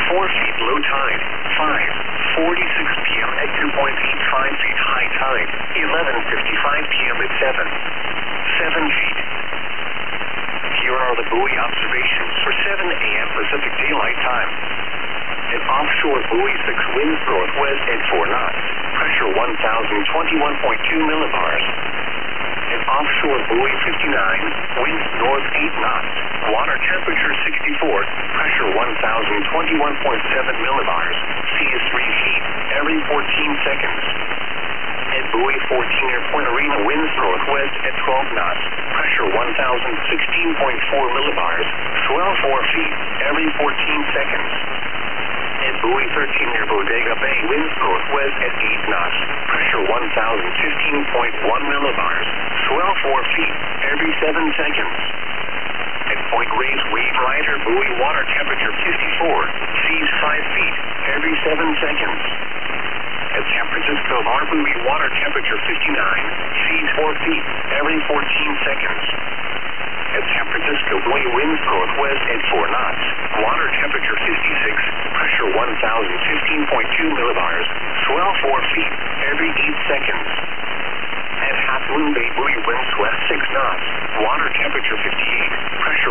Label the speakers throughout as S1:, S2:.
S1: 4 feet low tide. 5:46 p.m. at 2.85 feet high tide. 11:55 p.m. at 7 feet. Here are the buoy observations for 7 a.m. Pacific Daylight Time. An offshore buoy 6 winds northwest at 4 knots. Pressure 1,021.2 millibars. An offshore buoy 59, winds north 8 knots. Water temperature 64, pressure 1,021.7 millibars. Sea is 3 feet every 14 seconds. At buoy 14 near Point Arena, winds northwest at 12 knots. Pressure 1,016.4 millibars. Swell 4 feet every 14 seconds. At buoy 13 near Bodega Bay, winds northwest at 8 knots. Pressure 1,015.1 millibars. Swell 4 feet every 7 seconds. At Point Reyes, wave rider, buoy water temperature 54. Seas 5 feet every 7 seconds. At San Francisco Bar, buoy water temperature 59. Seas 4 feet every 14 seconds. At San Francisco, buoy winds northwest at 4 knots. Water temperature 56. Pressure 1,015.2 millibars. Swell 4 feet every 8 seconds. At Half Moon Bay, buoy winds west 6 knots. Water temperature 58. Pressure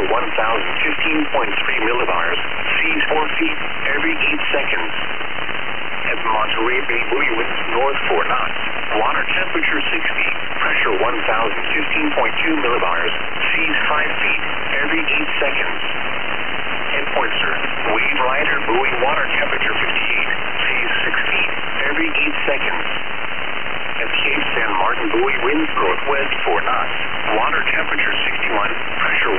S1: 1,015.3 millibars. Seas 4 feet every 8 seconds. At Monterey Bay, buoy winds north 4 knots. Water temperature 60. Pressure 1,015.2 millibars. Seas 5 feet every 8 seconds. At Point Sur, wave rider, buoy water temperature 58. Seas 6 feet every 8 seconds. At Cape San Martin, buoy winds northwest 4 knots. Water temperature 61. Pressure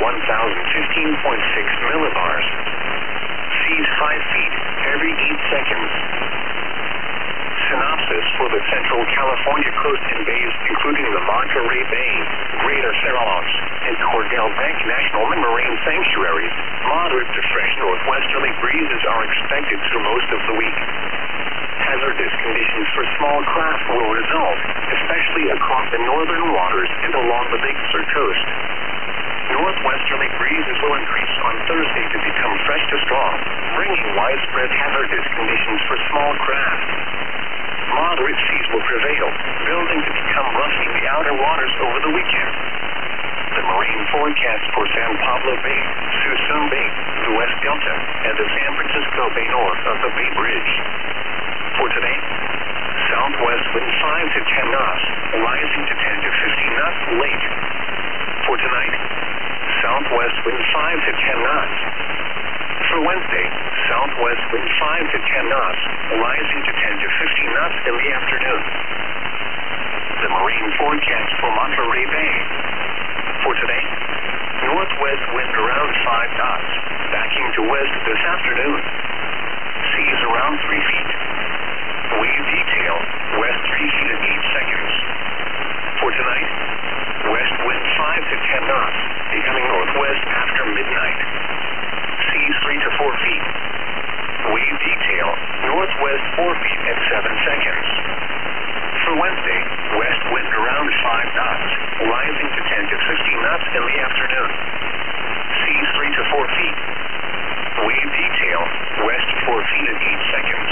S1: 1,015.6 millibars. Seas 5 feet every 8 seconds. Synopsis for the Central California coast and bays, including the Monterey Bay, Greater Farallones, and Cordell Bank National Marine Sanctuaries. Moderate to fresh northwesterly breezes are expected through most of the week. Hazardous conditions for small craft will result, especially across the northern waters and along the Big Sur coast. Northwesterly breezes will increase on Thursday to become fresh to strong, bringing widespread hazardous conditions for small craft. Moderate seas will prevail, building to become rough in the outer waters over the weekend. The marine forecast for San Pablo Bay, Suisun Bay, the West Delta, and the San Francisco Bay north of the Bay Bridge. For today, southwest wind 5 to 10 knots, rising to 10 to 15 knots late. For tonight, southwest wind 5 to 10 knots. For Wednesday, southwest wind 5 to 10 knots, rising to 10 to 15 knots in the afternoon. The marine forecast for Monterey Bay. For today, northwest wind around 5 knots, backing to west this afternoon. Seas around 3 feet. Wave detail, west 3 feet and 8 seconds. For tonight, west wind 5 to 10 knots, becoming northwest after midnight. Seas 3 to 4 feet. Wave detail, northwest 4 feet and 7 seconds. For Wednesday, west wind around 5 knots, rising to 10 to 15 knots in the afternoon. Seas 3 to 4 feet. Wave detail, west 4 feet and 8 seconds.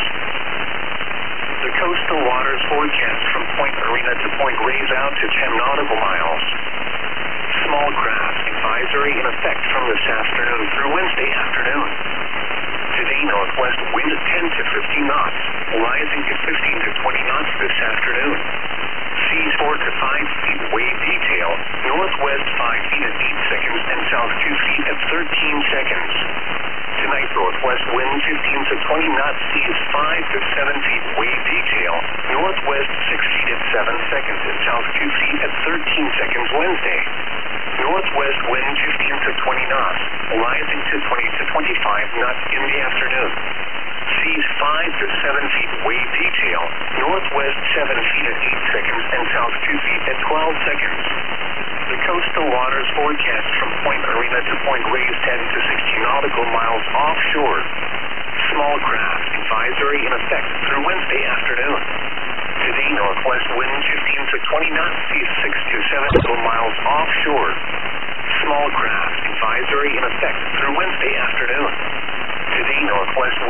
S1: The coastal waters forecast from Point Arena to Point Reyes out to 10 nautical miles. Small craft advisory in effect from this afternoon through Wednesday afternoon. Today, northwest wind at 10 to 15 knots, rising to 15 to 20 knots this afternoon. Seas 4 to 5 feet, wave detail, northwest 5 feet at 8 seconds and south 2 feet at 13 seconds. Tonight, northwest wind 15 to 20 knots, seas 5 to 7 feet, wave detail, northwest 6 feet at 7 seconds and south 2 feet at 13 seconds Wednesday. Northwest wind 15 to 20 knots, rising to 20 to 25 knots in the afternoon. Seas 5 to 7 feet, wave detail, northwest 7 feet at 8 seconds and south 2 feet at 12 seconds. The coastal waters forecast from Point Arena to Point Reyes 10 to 16 nautical miles offshore. Small craft advisory in effect through Wednesday afternoon. Today, northwest wind 15 to 20 knots, seas 6 to 7 nautical miles offshore. Small craft advisory in effect through Wednesday afternoon. Today, northwest wind